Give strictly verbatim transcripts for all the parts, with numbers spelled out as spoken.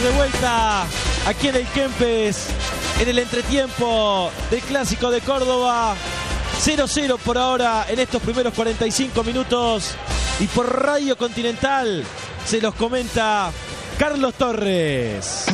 Estamos de vuelta aquí en el Kempes, en el entretiempo del Clásico de Córdoba. cero cero por ahora en estos primeros cuarenta y cinco minutos. Y por Radio Continental se los comenta Carlos Torres.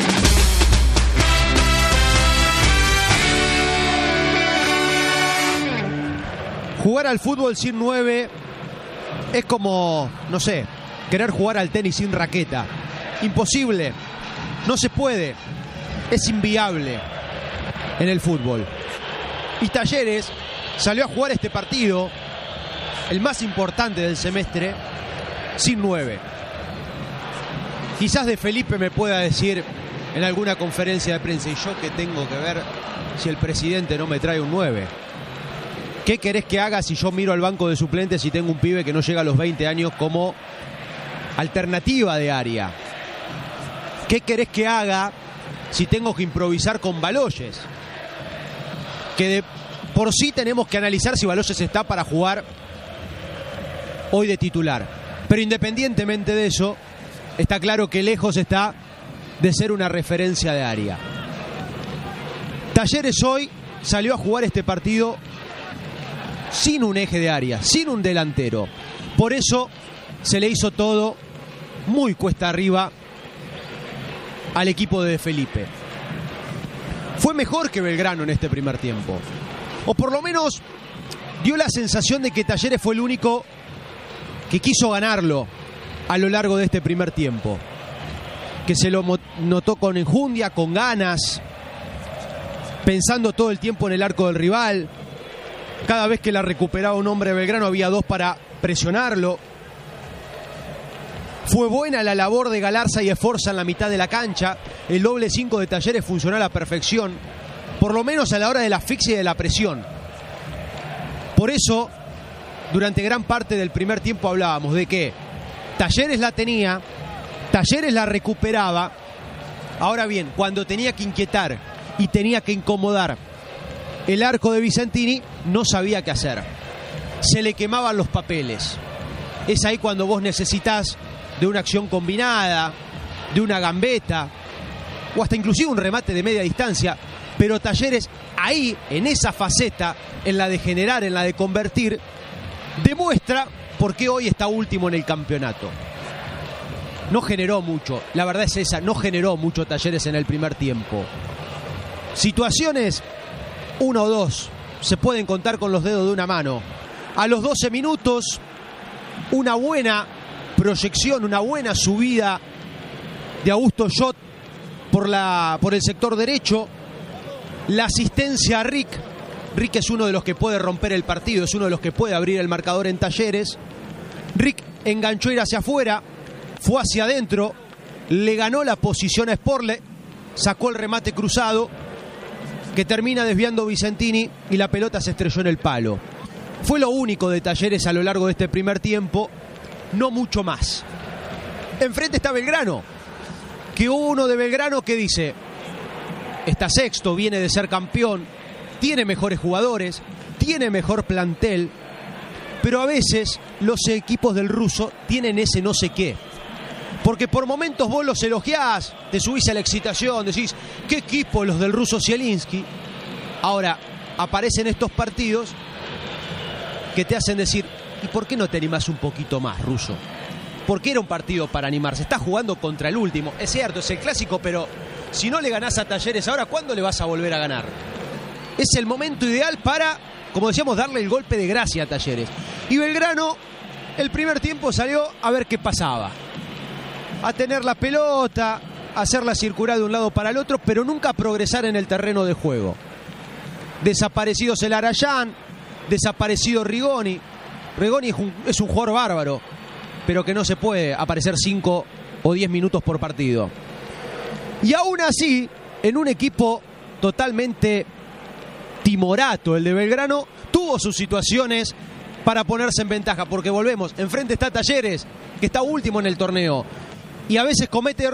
Jugar al fútbol sin nueve es como, no sé, querer jugar al tenis sin raqueta. Imposible, no se puede, es inviable en el fútbol. Y Talleres salió a jugar este partido, el más importante del semestre, sin nueve. Quizás De Felipe me pueda decir en alguna conferencia de prensa, y yo qué tengo que ver si el presidente no me trae un nueve. ¿Qué querés que haga si yo miro al banco de suplentes y tengo un pibe que no llega a los veinte años como alternativa de área? ¿Qué querés que haga si tengo que improvisar con Baloyes? Que de por sí tenemos que analizar si Baloyes está para jugar hoy de titular. Pero independientemente de eso, está claro que lejos está de ser una referencia de área. Talleres hoy salió a jugar este partido sin un eje de área, sin un delantero. Por eso se le hizo todo muy cuesta arriba al equipo de De Felipe. Fue mejor que Belgrano en este primer tiempo, o por lo menos dio la sensación de que Talleres fue el único que quiso ganarlo a lo largo de este primer tiempo, que se lo notó con enjundia, con ganas, pensando todo el tiempo en el arco del rival. Cada vez que la recuperaba un hombre de Belgrano había dos para presionarlo. Fue buena la labor de Galarza y Esforza en la mitad de la cancha. El doble cinco de Talleres funcionó a la perfección, por lo menos a la hora de la asfixia y de la presión. Por eso, durante gran parte del primer tiempo hablábamos de que Talleres la tenía, Talleres la recuperaba. Ahora bien, cuando tenía que inquietar y tenía que incomodar el arco de Vicentini, no sabía qué hacer. Se le quemaban los papeles. Es ahí cuando vos necesitas de una acción combinada, de una gambeta, o hasta inclusive un remate de media distancia. Pero Talleres ahí, en esa faceta, en la de generar, en la de convertir, demuestra por qué hoy está último en el campeonato. No generó mucho, la verdad es esa, no generó mucho Talleres en el primer tiempo. Situaciones, una o dos, se pueden contar con los dedos de una mano. A los doce minutos, una buena proyección, una buena subida de Augusto Jot por, la, por el sector derecho. La asistencia a Rick. Rick es uno de los que puede romper el partido, es uno de los que puede abrir el marcador en Talleres. Rick enganchó ir hacia afuera, fue hacia adentro, le ganó la posición a Sporle, sacó el remate cruzado, que termina desviando Vicentini y la pelota se estrelló en el palo. Fue lo único de Talleres a lo largo de este primer tiempo, no mucho más. Enfrente está Belgrano, que hubo uno de Belgrano que dice, está sexto, viene de ser campeón, tiene mejores jugadores, tiene mejor plantel, pero a veces los equipos del ruso tienen ese no sé qué. Porque por momentos vos los elogiás, te subís a la excitación, decís, ¿qué equipo los del ruso Zielinski? Ahora, aparecen estos partidos que te hacen decir, ¿y por qué no te animás un poquito más, ruso? Porque era un partido para animarse. Está jugando contra el último. Es cierto, es el clásico, pero si no le ganás a Talleres ahora, ¿cuándo le vas a volver a ganar? Es el momento ideal para, como decíamos, darle el golpe de gracia a Talleres. Y Belgrano, el primer tiempo salió a ver qué pasaba. A tener la pelota, a hacerla circular de un lado para el otro, pero nunca a progresar en el terreno de juego. Desaparecido Celarayán, desaparecido Rigoni. Rigoni es un, es un jugador bárbaro, pero que no se puede aparecer cinco o diez minutos por partido. Y aún así, en un equipo totalmente timorato, el de Belgrano, tuvo sus situaciones para ponerse en ventaja, porque volvemos, enfrente está Talleres, que está último en el torneo, y a veces comete